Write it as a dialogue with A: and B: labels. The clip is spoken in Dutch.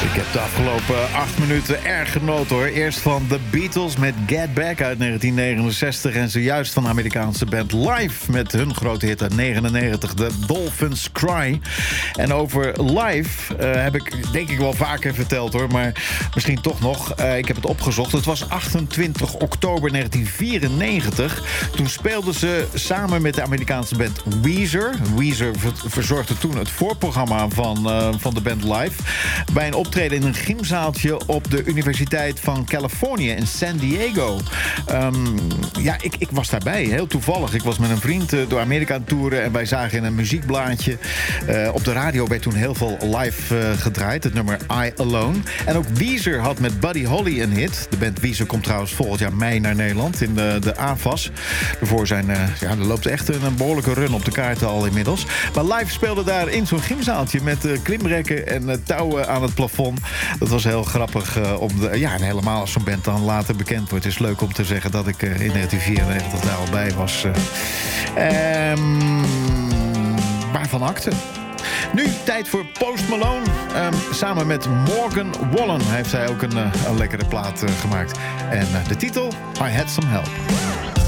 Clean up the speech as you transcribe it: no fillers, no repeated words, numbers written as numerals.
A: Ik heb de afgelopen 8 minuten erg genoten hoor. Eerst van The Beatles met Get Back uit 1969... en zojuist van de Amerikaanse band Live... met hun grote hit uit 1999, The Dolphins Cry. En over Live heb ik denk ik wel vaker verteld hoor... maar misschien toch nog. Ik heb het opgezocht. Het was 28 oktober 1994. Toen speelden ze samen met de Amerikaanse band Weezer. Weezer verzorgde toen het voorprogramma van de band Live... bij een optreden in een gymzaaltje op de Universiteit van Californië in San Diego. Ik was daarbij, heel toevallig. Ik was met een vriend door Amerika aan toeren en wij zagen in een muziekblaadje. Op de radio werd toen heel veel live gedraaid, het nummer I Alone. En ook Weezer had met Buddy Holly een hit. De band Weezer komt trouwens volgend jaar mei naar Nederland in de AFAS. Er loopt echt een behoorlijke run op de kaarten al inmiddels. Maar Live speelde daar in zo'n gymzaaltje met klimrekken en touwen aan het plafond. Dat was heel grappig en helemaal als zo'n band dan later bekend wordt. Het is leuk om te zeggen dat ik in 1994 daar al bij was. Waarvan akte? Nu tijd voor Post Malone. Samen met Morgan Wallen heeft hij ook een lekkere plaat gemaakt. En de titel, I Had Some Help.